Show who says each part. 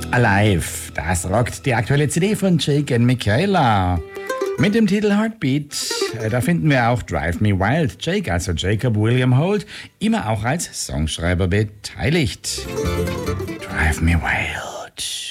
Speaker 1: Alive, das rockt die aktuelle CD von Jake and Michaela. Mit dem Titel Heartbeat, da finden wir auch Drive Me Wild. Jake, also Jacob William Holt, immer auch als Songschreiber beteiligt. Drive Me Wild.